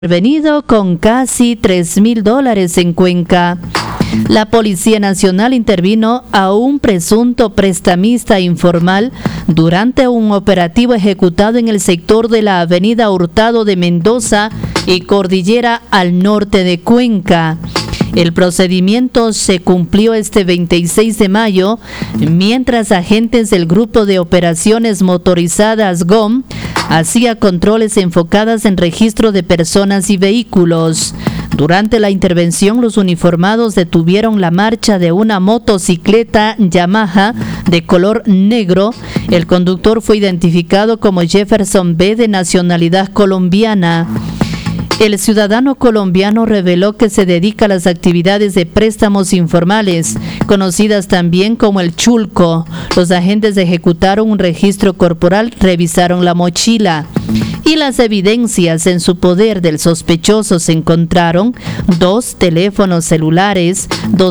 Intervenido con casi $3,000 en Cuenca. La Policía Nacional intervino a un presunto prestamista informal durante un operativo ejecutado en el sector de la avenida Hurtado de Mendoza y Cordillera al norte de Cuenca. El procedimiento se cumplió este 26 de mayo, mientras agentes del Grupo de Operaciones Motorizadas GOM hacía controles enfocadas en registro de personas y vehículos. Durante la intervención, los uniformados detuvieron la marcha de una motocicleta Yamaha de color negro. El conductor fue identificado como Jefferson B., de nacionalidad colombiana. El ciudadano colombiano reveló que se dedica a las actividades de préstamos informales, conocidas también como el chulco. Los agentes ejecutaron un registro corporal, revisaron la mochila y las evidencias en su poder del sospechoso. Se encontraron 2 teléfonos celulares,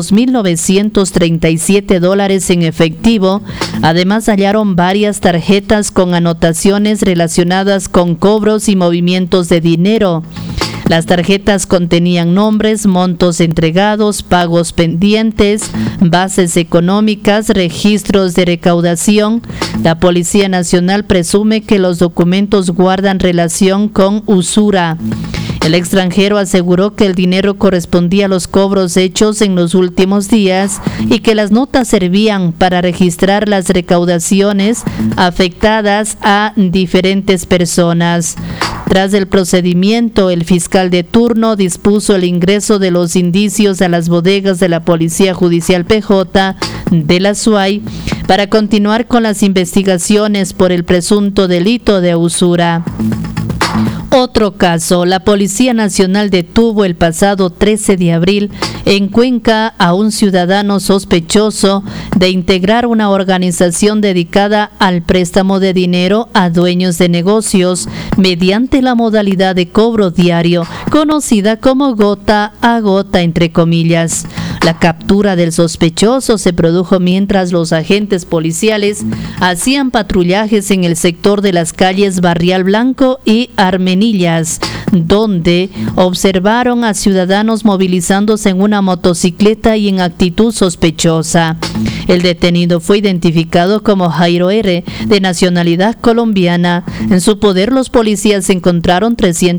$2,937 en efectivo. Además, hallaron varias tarjetas con anotaciones relacionadas con cobros y movimientos de dinero. Las tarjetas contenían nombres, montos entregados, pagos pendientes, bases económicas, registros de recaudación. La Policía Nacional presume que los documentos guardan relación con usura. El extranjero aseguró que el dinero correspondía a los cobros hechos en los últimos días y que las notas servían para registrar las recaudaciones afectadas a diferentes personas. Tras el procedimiento, el fiscal de turno dispuso el ingreso de los indicios a las bodegas de la Policía Judicial PJ de la SUAY para continuar con las investigaciones por el presunto delito de usura. Otro caso, la Policía Nacional detuvo el pasado 13 de abril en Cuenca a un ciudadano sospechoso de integrar una organización dedicada al préstamo de dinero a dueños de negocios mediante la modalidad de cobro diario, conocida como gota a gota, entre comillas. La captura del sospechoso se produjo mientras los agentes policiales hacían patrullajes en el sector de las calles Barrial Blanco y Armenillas, donde observaron a ciudadanos movilizándose en una motocicleta y en actitud sospechosa. El detenido fue identificado como Jairo R., de nacionalidad colombiana. En su poder, los policías encontraron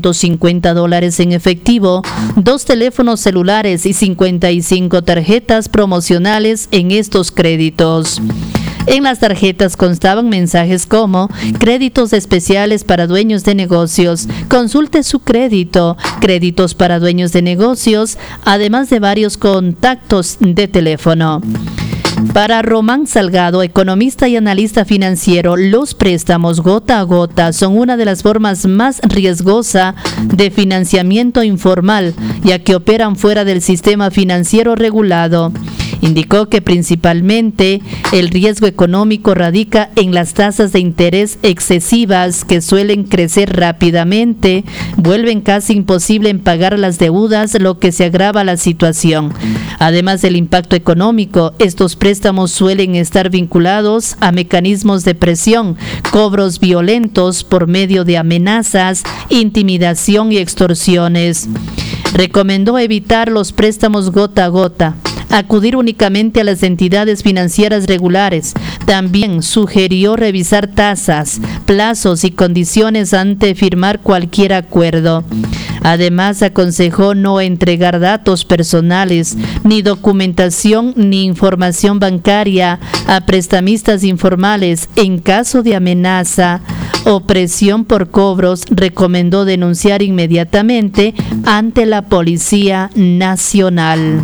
$350 en efectivo, 2 teléfonos celulares y 55 tarjetas promocionales en estos créditos. En las tarjetas constaban mensajes como: créditos especiales para dueños de negocios, consulte su crédito, créditos para dueños de negocios, además de varios contactos de teléfono. Para Román Salgado, economista y analista financiero, los préstamos gota a gota son una de las formas más riesgosas de financiamiento informal, ya que operan fuera del sistema financiero regulado. Indicó que principalmente el riesgo económico radica en las tasas de interés excesivas que suelen crecer rápidamente, vuelven casi imposible en pagar las deudas, lo que se agrava la situación. Además del impacto económico, estos préstamos suelen estar vinculados a mecanismos de presión, cobros violentos por medio de amenazas, intimidación y extorsiones. Recomendó evitar los préstamos gota a gota, acudir únicamente a las entidades financieras regulares. También sugirió revisar tasas, plazos y condiciones antes de firmar cualquier acuerdo. Además, aconsejó no entregar datos personales, ni documentación ni información bancaria a prestamistas informales. En caso de amenaza o presión por cobros, recomendó denunciar inmediatamente ante la Policía Nacional.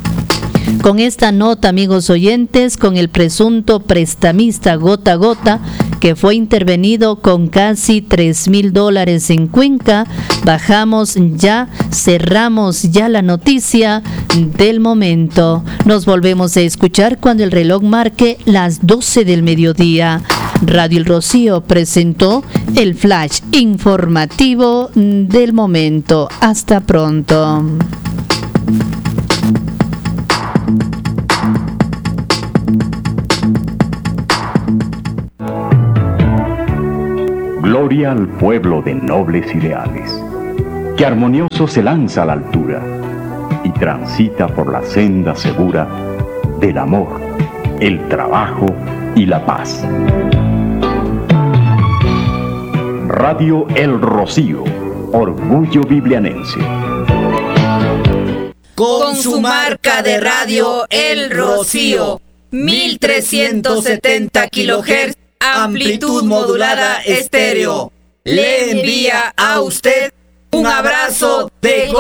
Con esta nota, amigos oyentes, con el presunto prestamista gota a gota que fue intervenido con casi $3,000 en Cuenca, cerramos ya la noticia del momento. Nos volvemos a escuchar cuando el reloj marque las 12 del mediodía. Radio El Rocío presentó el flash informativo del momento. Hasta pronto. Gloria al pueblo de nobles ideales. que armonioso se lanza a la altura y transita por la senda segura del amor, el trabajo y la paz. Radio El Rocío, orgullo biblianense. Con su marca de radio El Rocío, 1370 kHz, amplitud modulada estéreo, le envía a usted un abrazo de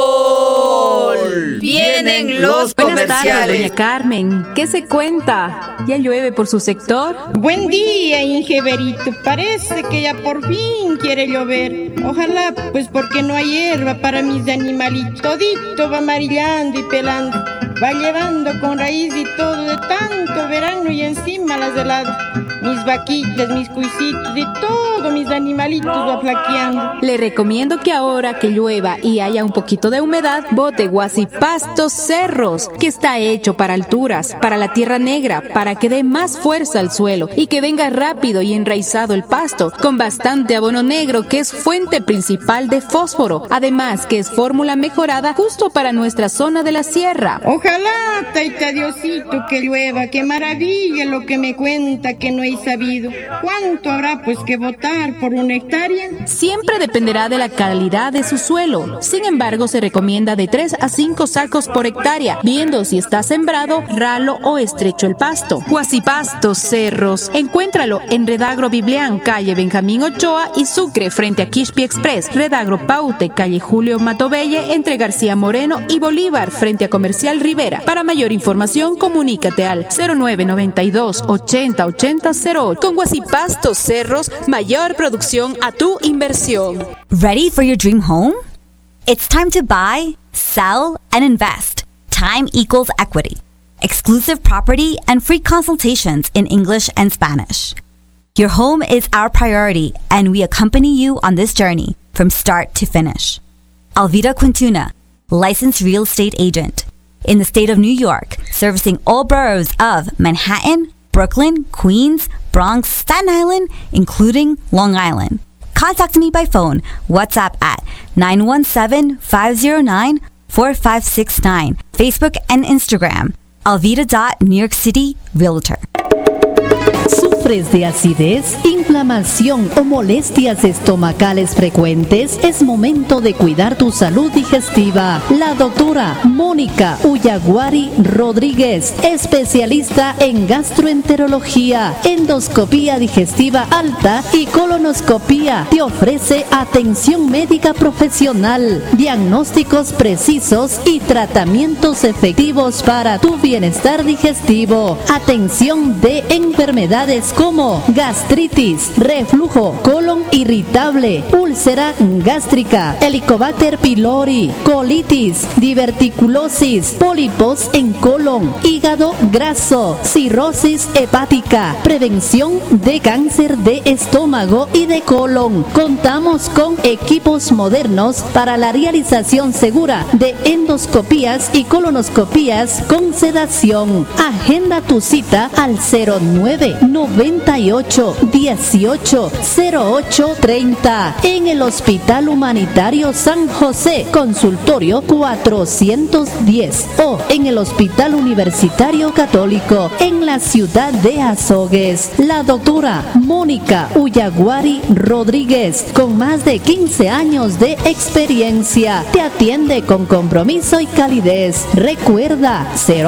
gol. Vienen los Buenas comerciales. tardes, doña Carmen. ¿Qué se cuenta? ¿Ya llueve por su sector? Buen día, Ingeberito. Parece que ya por fin quiere llover. Ojalá, pues porque no hay hierba para mis animalitos. Todito va amarillando y pelando. Va llevando con raíz y todo de tanto verano y encima las heladas. Mis vaquitas, mis cuisitos y todo mis animalitos va flaqueando. Le recomiendo que ahora que llueva y haya un poquito de humedad, bote Guasipastos Cerros, que está hecho para alturas, para la tierra negra, para que dé más fuerza al suelo y que venga rápido y enraizado el pasto, con bastante abono negro que es fuente principal de fósforo, además que es fórmula mejorada justo para nuestra zona de la sierra. Ojalá, taita Diosito, que llueva. Qué maravilla lo que me cuenta que no he sabido. ¿Cuánto habrá pues que botar por una hectárea? Siempre dependerá de la calidad de su suelo. Sin embargo, se recomienda de 3 a 5 sacos por hectárea, viendo si está sembrado, ralo o estrecho el pasto. Guasipastos Cerros. Encuéntralo en Redagro Biblián, calle Benjamín Ochoa y Sucre, frente a Quispi Express. Redagro Paute, calle Julio Matobelle, entre García Moreno y Bolívar, frente a Comercial Rivera. Para mayor información, comunícate al 0992 80 80 08. Con Guasipastos Cerros, mayor producción a tu inversión. Ready for your dream home? It's time to buy, sell, and invest. Time equals equity. Exclusive property and free consultations in English and Spanish. Your home is our priority, and we accompany you on this journey from start to finish. Alvida Quintuna, licensed real estate agent. In the state of New York, servicing all boroughs of Manhattan, Brooklyn, Queens, Bronx, Staten Island, including Long Island. Contact me by phone, WhatsApp at 917-509-4569, Facebook and Instagram, alvida.NewYorkCity Realtor. ¿Sufres de acidez, inflamación o molestias estomacales frecuentes? Es momento de cuidar tu salud digestiva. La doctora Mónica Uyaguari Rodríguez, especialista en gastroenterología, endoscopía digestiva alta y colonoscopía, te ofrece atención médica profesional, diagnósticos precisos y tratamientos efectivos para tu bienestar digestivo. Atención de enfermedades como gastritis, reflujo, colon irritable, úlcera gástrica, Helicobacter pylori, colitis, diverticulosis, pólipos en colon, hígado graso, cirrosis hepática, prevención de cáncer de estómago y de colon. Contamos con equipos modernos para la realización segura de endoscopías y colonoscopías con sedación. Agenda tu cita al 0998 18 08 30 en el Hospital Humanitario San José, consultorio 410, o en el Hospital Universitario Católico en la ciudad de Azogues. La doctora Mónica Uyaguari Rodríguez, con más de 15 años de experiencia, te atiende con compromiso y calidez. Recuerda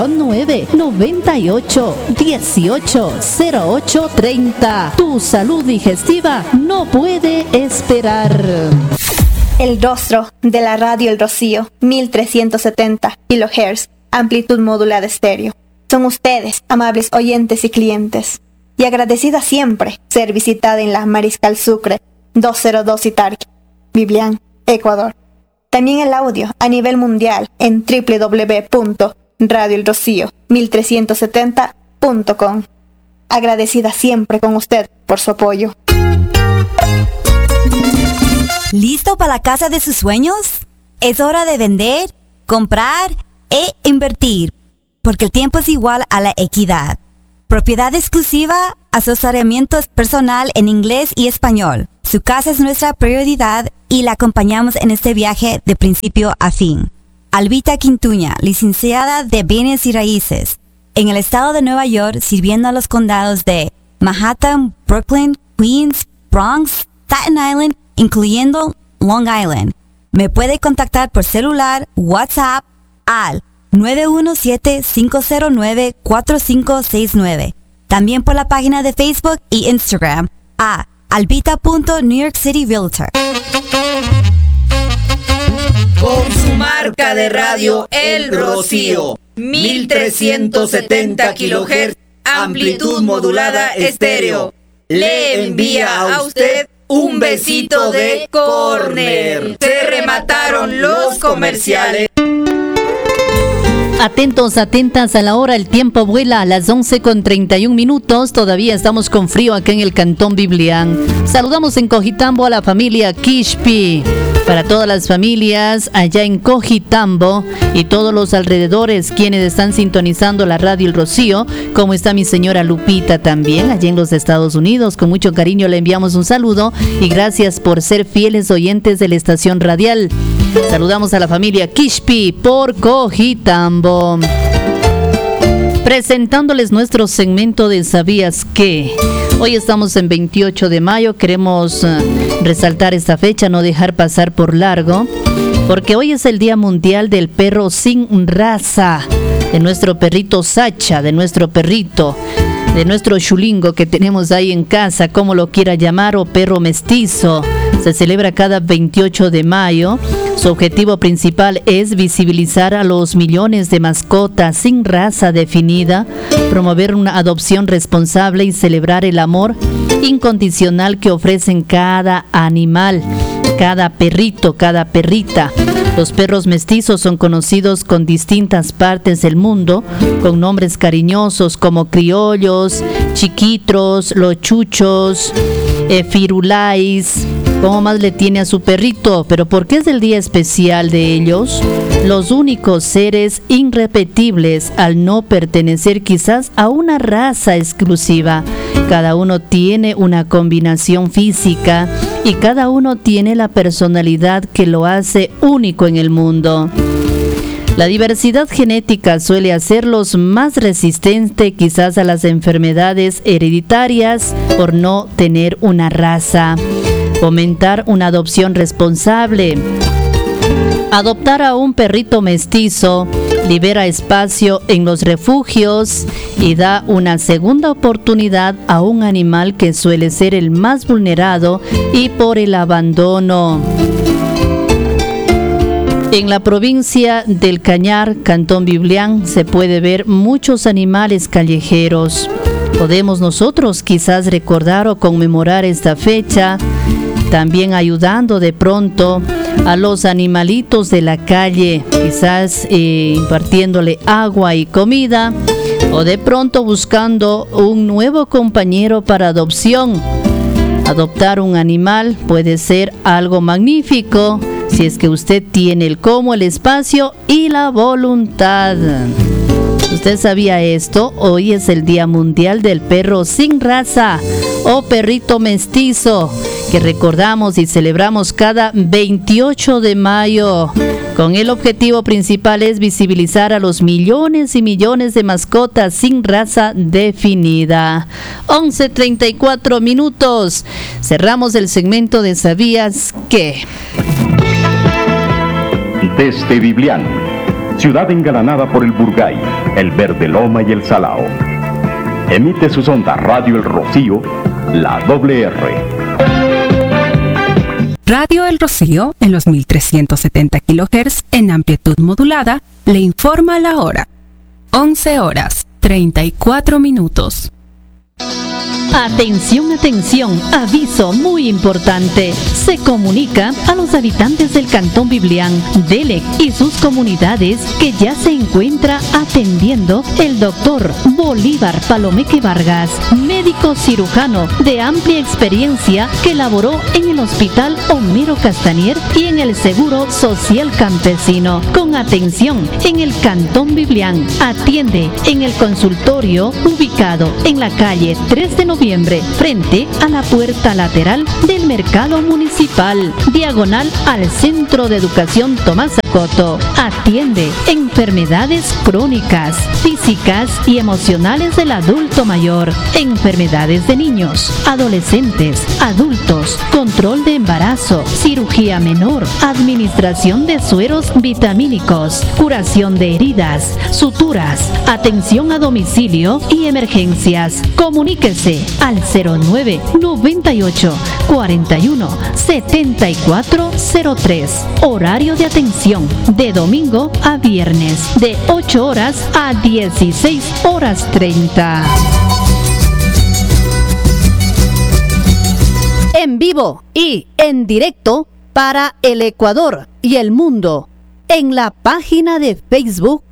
0998 18 08 30. Tu salud digestiva no puede esperar. El rostro de la radio El Rocío, 1370 kHz, amplitud modulada estéreo. Son ustedes, amables oyentes y clientes, y agradecida siempre ser visitada en la Mariscal Sucre 202 Itarqui, Biblián, Ecuador. También el audio a nivel mundial en www.radioelrocío1370.com. Agradecida siempre con usted por su apoyo. ¿Listo para la casa de sus sueños? Es hora de vender, comprar e invertir, porque el tiempo es igual a la equidad. Propiedad exclusiva, asesoramiento personal en inglés y español. Su casa es nuestra prioridad y la acompañamos en este viaje de principio a fin. Albita Quintuña, licenciada de Bienes y Raíces, en el estado de Nueva York, sirviendo a los condados de Manhattan, Brooklyn, Queens, Bronx, Staten Island, incluyendo Long Island. Me puede contactar por celular, WhatsApp al 917-509-4569. También por la página de Facebook y Instagram a albita.NewYorkCityRealtor. Con su marca de radio El Rocío, 1370 kHz, amplitud modulada estéreo, le envía a usted un besito de córner. Se remataron los comerciales. Atentos, atentas a la hora, el tiempo vuela a las 11:31. Todavía estamos con frío acá en el Cantón Biblián. Saludamos en Cojitambo a la familia Quixpi. Para todas las familias allá en Cojitambo y todos los alrededores quienes están sintonizando la radio El Rocío, como está mi señora Lupita también allá en los Estados Unidos, con mucho cariño le enviamos un saludo y gracias por ser fieles oyentes de la estación radial. Saludamos a la familia Quixpi por Cojitambo. Presentándoles nuestro segmento de ¿Sabías qué? Hoy estamos en 28 de mayo, queremos resaltar esta fecha, no dejar pasar por largo, porque hoy es el Día Mundial del Perro Sin Raza, de nuestro perrito Sacha, de nuestro perrito, de nuestro chulingo que tenemos ahí en casa, como lo quiera llamar, o perro mestizo. Se celebra cada 28 de mayo. Su objetivo principal es visibilizar a los millones de mascotas sin raza definida, promover una adopción responsable y celebrar el amor incondicional que ofrecen cada animal, cada perrito, cada perrita. Los perros mestizos son conocidos con distintas partes del mundo, con nombres cariñosos como criollos, chiquitros, lochuchos, firulais. ¿Cómo más le tiene a su perrito? ¿Pero por qué es el día especial de ellos? Los únicos seres irrepetibles al no pertenecer quizás a una raza exclusiva. Cada uno tiene una combinación física y cada uno tiene la personalidad que lo hace único en el mundo. La diversidad genética suele hacerlos más resistentes quizás a las enfermedades hereditarias por no tener una raza. Fomentar una adopción responsable. Adoptar a un perrito mestizo libera espacio en los refugios y da una segunda oportunidad a un animal que suele ser el más vulnerado y por el abandono. En la provincia del Cañar, Cantón Biblián, se puede ver muchos animales callejeros. Podemos nosotros quizás recordar o conmemorar esta fecha, también ayudando de pronto a los animalitos de la calle, quizás impartiéndole agua y comida, o de pronto buscando un nuevo compañero para adopción. Adoptar un animal puede ser algo magnífico si es que usted tiene el cómo, el espacio y la voluntad. ¿Usted sabía esto? Hoy es el Día Mundial del Perro Sin Raza o Perrito Mestizo, que recordamos y celebramos cada 28 de mayo. Con el objetivo principal es visibilizar a los millones y millones de mascotas sin raza definida. 11:34. Cerramos el segmento de ¿Sabías qué? Desde Biblián, ciudad engalanada por el Burgay, el Verde Loma y el Salao. Emite sus ondas Radio El Rocío, la WR. Radio El Rocío, en los 1370 kHz en amplitud modulada, le informa la hora. 11:34. Atención, atención, aviso muy importante. Se comunica a los habitantes del Cantón Biblián, Delec y sus comunidades que ya se encuentra atendiendo el doctor Bolívar Palomeque Vargas, médico cirujano de amplia experiencia que laboró en el Hospital Homero Castañer y en el Seguro Social Campesino. Con atención en el Cantón Biblián, atiende en el consultorio ubicado en la calle calle 3 de noviembre, frente a la puerta lateral del Mercado Municipal, diagonal al Centro de Educación Tomás Acoto. Atiende enfermedades crónicas, físicas y emocionales del adulto mayor, enfermedades de niños, adolescentes, adultos, control de embarazo, cirugía menor, administración de sueros vitamínicos, curación de heridas, suturas, atención a domicilio y emergencias. Comuníquese al 09 98 41 7403. Horario de atención de domingo a viernes de 8 horas a 16 horas 30. En vivo y en directo para el Ecuador y el mundo en la página de Facebook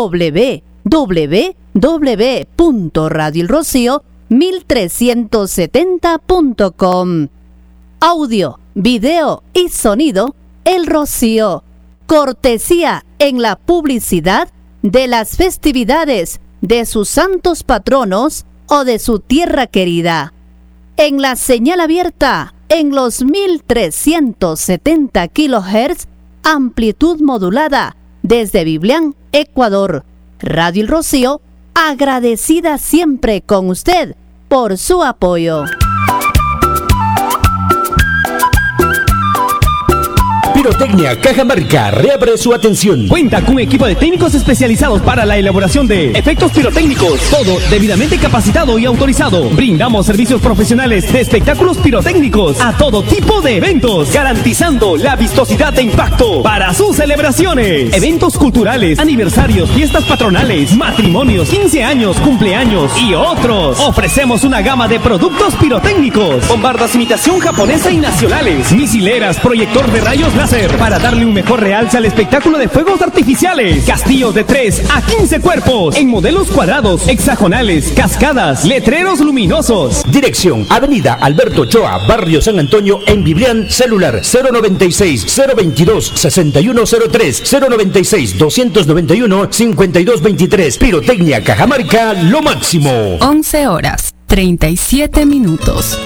www.radioelrocío1370.com. Audio, video y sonido El Rocío. Cortesía en la publicidad de las festividades de sus santos patronos o de su tierra querida. En la señal abierta en los 1370 kHz, amplitud modulada desde Biblián, Ecuador. Radio El Rocío, agradecida siempre con usted por su apoyo. Pirotecnia Cajamarca reabre su atención. Cuenta con un equipo de técnicos especializados para la elaboración de efectos pirotécnicos, todo debidamente capacitado y autorizado. Brindamos servicios profesionales de espectáculos pirotécnicos a todo tipo de eventos, garantizando la vistosidad de impacto para sus celebraciones. Eventos culturales, aniversarios, fiestas patronales, matrimonios, 15 años, cumpleaños y otros. Ofrecemos una gama de productos pirotécnicos, bombardas imitación japonesa y nacionales, misileras, proyector de rayos láser para darle un mejor realce al espectáculo de fuegos artificiales, castillos de 3 a 15 cuerpos en modelos cuadrados, hexagonales, cascadas, letreros luminosos. Dirección: Avenida Alberto Ochoa, Barrio San Antonio, en Biblián. Celular 096-022-6103, 096-291-5223. Pirotecnia Cajamarca, lo máximo. 11 horas 37 minutos.